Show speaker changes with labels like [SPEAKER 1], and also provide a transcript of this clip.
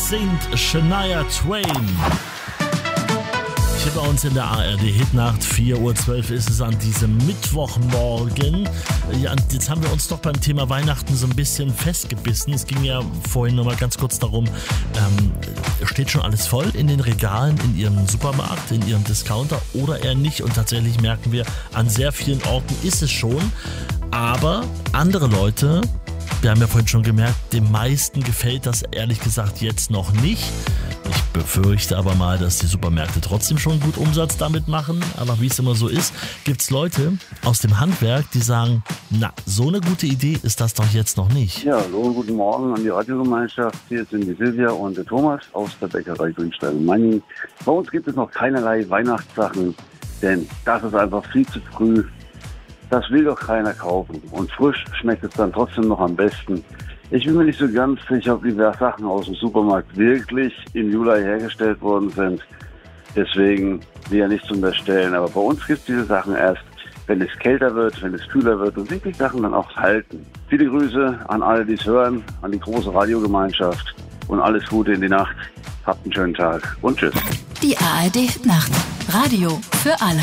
[SPEAKER 1] singt Shania Twain. Hier bei uns in der ARD Hitnacht, 4:12 Uhr ist es an diesem Mittwochmorgen. Ja, jetzt haben wir uns doch beim Thema Weihnachten so ein bisschen festgebissen. Es ging ja vorhin nochmal ganz kurz darum, steht schon alles voll in den Regalen, in Ihrem Supermarkt, in Ihrem Discounter oder eher nicht? Und tatsächlich merken wir, an sehr vielen Orten ist es schon. Aber andere Leute, wir haben ja vorhin schon gemerkt, den meisten gefällt das ehrlich gesagt jetzt noch nicht. Ich befürchte aber mal, dass die Supermärkte trotzdem schon gut Umsatz damit machen. Aber wie es immer so ist, gibt es Leute aus dem Handwerk, die sagen, na, so eine gute Idee ist das doch jetzt noch nicht.
[SPEAKER 2] Ja, hallo, guten Morgen an die Radiogemeinschaft. Hier sind die Silvia und der Thomas aus der Bäckerei Grünstein und Manning. Bei uns gibt es noch keinerlei Weihnachtssachen, denn das ist einfach viel zu früh. Das will doch keiner kaufen. Und frisch schmeckt es dann trotzdem noch am besten. Ich bin mir nicht so ganz sicher, ob die Sachen aus dem Supermarkt wirklich im Juli hergestellt worden sind. Deswegen will ja nichts unterstellen. Aber bei uns gibt es diese Sachen erst, wenn es kälter wird, wenn es kühler wird und sich die Sachen dann auch halten. Viele Grüße an alle, die es hören, an die große Radiogemeinschaft und alles Gute in die Nacht. Habt einen schönen Tag und tschüss.
[SPEAKER 3] Die ARD Nacht. Radio für alle.